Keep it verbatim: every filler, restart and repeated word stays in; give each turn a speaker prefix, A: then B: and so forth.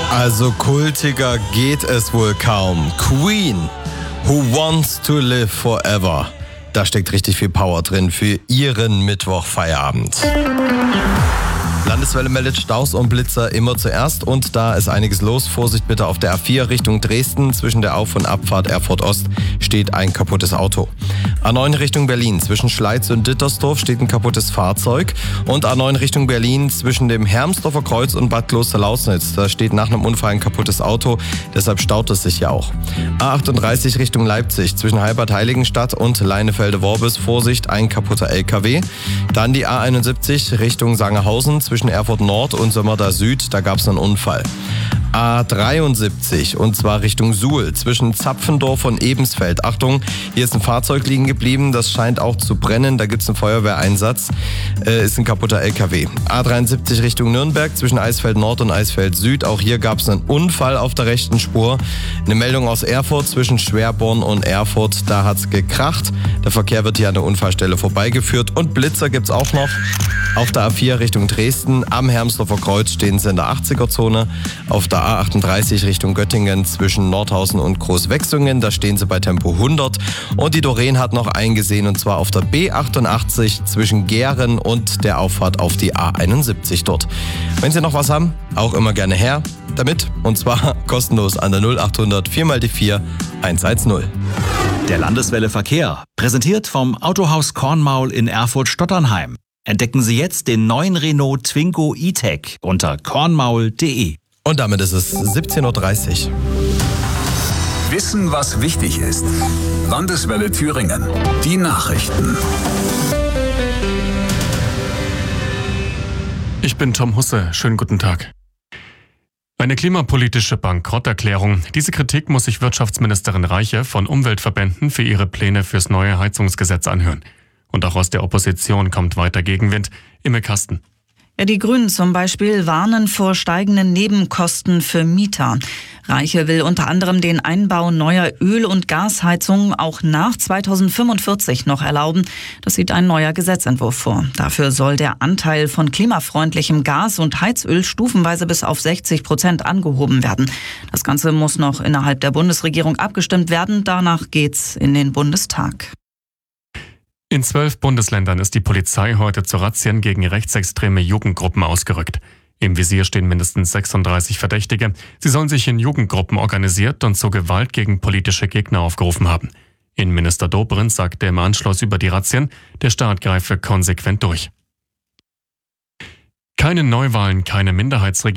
A: Also kultiger geht es wohl kaum. Queen, Who Wants to Live Forever. Da steckt richtig viel Power drin für Ihren Mittwochfeierabend. Landeswelle meldet Staus und Blitzer immer zuerst und da ist einiges los. Vorsicht bitte auf der A vier Richtung Dresden. Zwischen der Auf- und Abfahrt Erfurt Ost steht ein kaputtes Auto. A neun Richtung Berlin. Zwischen Schleiz und Dittersdorf steht ein kaputtes Fahrzeug. Und A neun Richtung Berlin zwischen dem Hermsdorfer Kreuz und Bad Klosterlausnitz. Da steht nach einem Unfall ein kaputtes Auto. Deshalb staut es sich ja auch. A achtunddreißig Richtung Leipzig. Zwischen Heilbad-Heiligenstadt und Leinefelde-Worbis. Vorsicht, ein kaputter L K W. Dann die A einundsiebzig Richtung Sangerhausen. Zwischen Erfurt Nord und Sömmerda Süd, da gab es einen Unfall. A dreiundsiebzig und zwar Richtung Suhl, zwischen Zapfendorf und Ebensfeld. Achtung, hier ist ein Fahrzeug liegen geblieben, das scheint auch zu brennen, da gibt es einen Feuerwehreinsatz, äh, ist ein kaputter L K W. A dreiundsiebzig Richtung Nürnberg, zwischen Eisfeld Nord und Eisfeld Süd, auch hier gab es einen Unfall auf der rechten Spur. Eine Meldung aus Erfurt, zwischen Schwerborn und Erfurt, da hat es gekracht. Der Verkehr wird hier an der Unfallstelle vorbeigeführt und Blitzer gibt es auch noch. Auf der A vier Richtung Dresden, am Hermsdorfer Kreuz stehen sie in der achtziger-Zone. Auf der A achtunddreißig Richtung Göttingen zwischen Nordhausen und Großwechsungen, da stehen sie bei Tempo hundert. Und die Doreen hat noch eingesehen und zwar auf der B achtundachtzig zwischen Gehren und der Auffahrt auf die A einundsiebzig dort. Wenn Sie noch was haben, auch immer gerne her damit und zwar kostenlos an der null achthundert vier mal die vier eins eins null.
B: Der Landeswelle Verkehr, präsentiert vom Autohaus Kornmaul in Erfurt-Stotternheim. Entdecken Sie jetzt den neuen Renault Twingo E-Tech unter kornmaul punkt de.
A: Und damit ist es siebzehn Uhr dreißig.
C: Wissen, was wichtig ist. Landeswelle Thüringen. Die Nachrichten.
D: Ich bin Tom Husse. Schönen guten Tag. Eine klimapolitische Bankrotterklärung. Diese Kritik muss sich Wirtschaftsministerin Reiche von Umweltverbänden für ihre Pläne fürs neue Heizungsgesetz anhören. Und auch aus der Opposition kommt weiter Gegenwind. Imme Kasten.
E: Ja, die Grünen zum Beispiel warnen vor steigenden Nebenkosten für Mieter. Reiche will unter anderem den Einbau neuer Öl- und Gasheizungen auch nach zweitausendfünfundvierzig noch erlauben. Das sieht ein neuer Gesetzentwurf vor. Dafür soll der Anteil von klimafreundlichem Gas und Heizöl stufenweise bis auf sechzig Prozent angehoben werden. Das Ganze muss noch innerhalb der Bundesregierung abgestimmt werden. Danach geht's in den Bundestag.
D: In zwölf Bundesländern ist die Polizei heute zu Razzien gegen rechtsextreme Jugendgruppen ausgerückt. Im Visier stehen mindestens sechsunddreißig Verdächtige. Sie sollen sich in Jugendgruppen organisiert und zur Gewalt gegen politische Gegner aufgerufen haben. Innenminister Dobrindt sagte im Anschluss über die Razzien, der Staat greife konsequent durch. Keine Neuwahlen, keine Minderheitsregierung.